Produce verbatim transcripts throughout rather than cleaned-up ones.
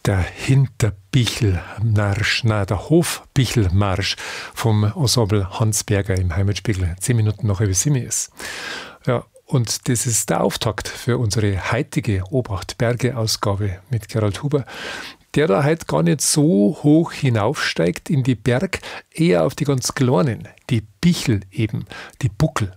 der Hinterbichelmarsch, nein, der Hofbichelmarsch vom Ensemble Hans Berger im Heimatspiegel. Zehn Minuten nach sieben ist. Ja, und das ist der Auftakt für unsere heutige Obacht-Berge-Ausgabe mit Gerald Huber, der da heute gar nicht so hoch hinaufsteigt in die Berg, eher auf die ganz kleinen, die Bichel eben, die Buckel.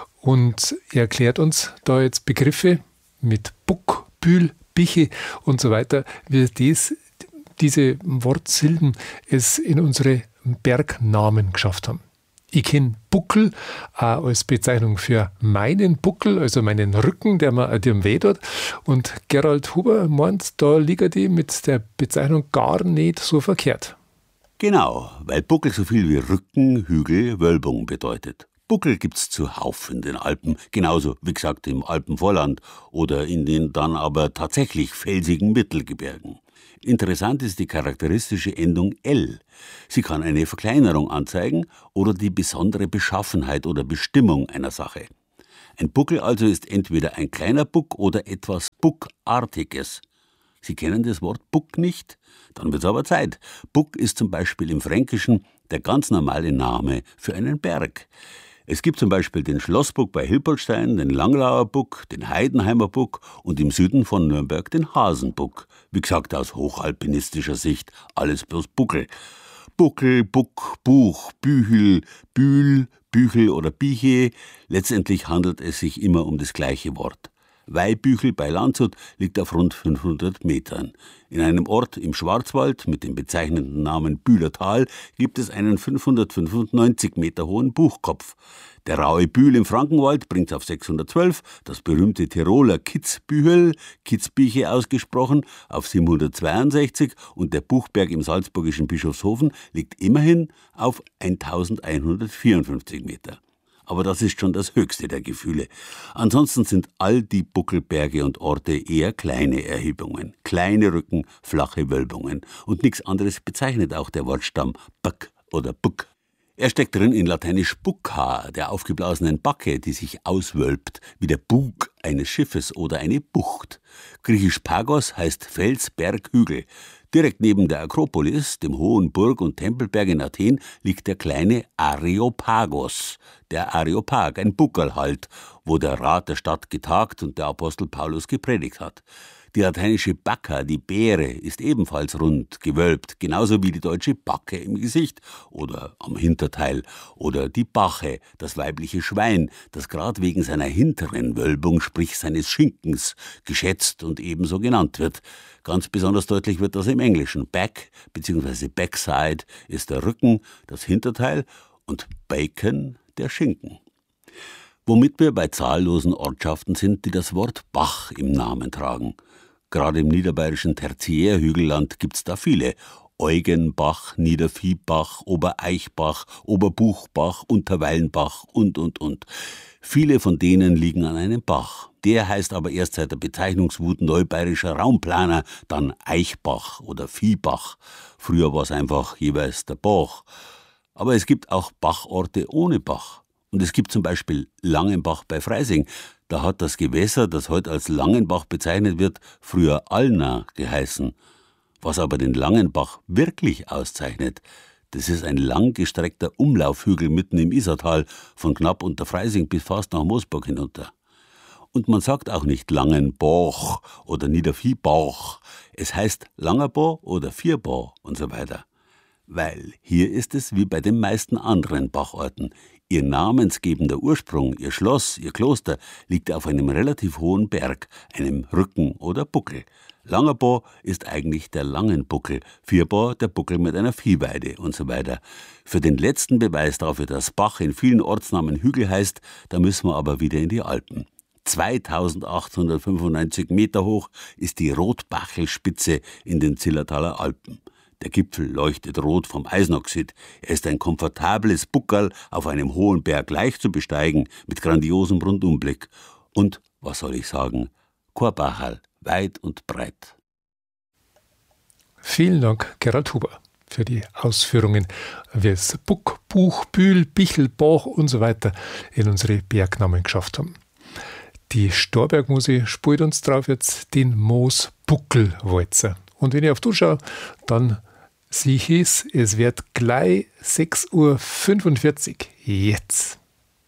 Und er erklärt uns da jetzt Begriffe mit Buck, Bühl, Biche und so weiter, wie das, diese Wortsilben es in unsere Bergnamen geschafft haben. Ich kenne Buckel auch als Bezeichnung für meinen Buckel, also meinen Rücken, der mir dem weh tut. Und Gerald Huber meint, da liegt die mit der Bezeichnung gar nicht so verkehrt. Genau, weil Buckel so viel wie Rücken, Hügel, Wölbung bedeutet. Buckel gibt's zuhauf in den Alpen, genauso wie gesagt im Alpenvorland oder in den dann aber tatsächlich felsigen Mittelgebirgen. Interessant ist die charakteristische Endung L. Sie kann eine Verkleinerung anzeigen oder die besondere Beschaffenheit oder Bestimmung einer Sache. Ein Buckel also ist entweder ein kleiner Buck oder etwas Buckartiges. Sie kennen das Wort Buck nicht? Dann wird's aber Zeit. Buck ist zum Beispiel im Fränkischen der ganz normale Name für einen Berg. Es gibt zum Beispiel den Schlossbuck bei Hilpoltstein, den Langlauer Buck, den Heidenheimer Buck und im Süden von Nürnberg den Hasenbuck. Wie gesagt, aus hochalpinistischer Sicht alles bloß Buckel. Buckel, Buck, Buch, Büchel, Bühl, Büchel oder Biche. Letztendlich handelt es sich immer um das gleiche Wort. Weihbüchel bei Landshut liegt auf rund fünfhundert Metern. In einem Ort im Schwarzwald mit dem bezeichnenden Namen Bühlertal gibt es einen fünfhundertfünfundneunzig Meter hohen Buchkopf. Der raue Bühl im Frankenwald bringt es auf sechshundertzwölf, das berühmte Tiroler Kitzbühel, Kitzbiche ausgesprochen, auf siebenhundertzweiundsechzig und der Buchberg im salzburgischen Bischofshofen liegt immerhin auf eintausendeinhundertvierundfünfzig Meter. Aber das ist schon das höchste der Gefühle. Ansonsten sind all die Buckelberge und Orte eher kleine Erhebungen, kleine Rücken, flache Wölbungen. Und nichts anderes bezeichnet auch der Wortstamm Böck oder Buck. Er steckt drin in lateinisch Bucca, der aufgeblasenen Backe, die sich auswölbt, wie der Bug eines Schiffes oder eine Bucht. Griechisch Pagos heißt Fels, Berg, Hügel. Direkt neben der Akropolis, dem hohen Burg- und Tempelberg in Athen, liegt der kleine Areopagos, der Areopag, ein Buckerl halt, wo der Rat der Stadt getagt und der Apostel Paulus gepredigt hat. Die lateinische Bacca, die Beere, ist ebenfalls rund, gewölbt, genauso wie die deutsche Backe im Gesicht oder am Hinterteil oder die Bache, das weibliche Schwein, das gerade wegen seiner hinteren Wölbung, sprich seines Schinkens, geschätzt und ebenso genannt wird. Ganz besonders deutlich wird das im Englischen. Back bzw. Backside ist der Rücken, das Hinterteil und Bacon der Schinken. Womit wir bei zahllosen Ortschaften sind, die das Wort Bach im Namen tragen. Gerade im niederbayerischen Tertiärhügelland gibt's da viele. Eugenbach, Niederviehbach, Obereichbach, Oberbuchbach, Unterweilenbach und, und, und. Viele von denen liegen an einem Bach. Der heißt aber erst seit der Bezeichnungswut neubayerischer Raumplaner dann Eichbach oder Viehbach. Früher war es einfach jeweils der Bach. Aber es gibt auch Bachorte ohne Bach. Und es gibt zum Beispiel Langenbach bei Freising. Da hat das Gewässer, das heute als Langenbach bezeichnet wird, früher Allna geheißen. Was aber den Langenbach wirklich auszeichnet, das ist ein langgestreckter Umlaufhügel mitten im Isartal, von knapp unter Freising bis fast nach Moosburg hinunter. Und man sagt auch nicht Langenbach oder Niederviehbach. Es heißt Langerbach oder Vierbach und so weiter. Weil hier ist es wie bei den meisten anderen Bachorten. Ihr namensgebender Ursprung, ihr Schloss, ihr Kloster liegt auf einem relativ hohen Berg, einem Rücken oder Buckel. Langerbach ist eigentlich der Langenbuckel, Vierbach der Buckel mit einer Viehweide und so weiter. Für den letzten Beweis dafür, dass Bach in vielen Ortsnamen Hügel heißt, da müssen wir aber wieder in die Alpen. zweitausendachthundertfünfundneunzig Meter hoch ist die Rotbachelspitze in den Zillertaler Alpen. Der Gipfel leuchtet rot vom Eisenoxid. Er ist ein komfortables Buckerl auf einem hohen Berg leicht zu besteigen, mit grandiosem Rundumblick. Und, was soll ich sagen, Korbacherl, weit und breit. Vielen Dank, Gerald Huber, für die Ausführungen, wie es Buck, Buch, Bühl, Bichel, Bach und so weiter in unsere Bergnamen geschafft haben. Die Storbergmusik spielt uns drauf jetzt den Moosbuckelwalzer. Und wenn ich auf die Uhr schaue, dann sehe ich es, es wird gleich sechs Uhr fünfundvierzig. Jetzt.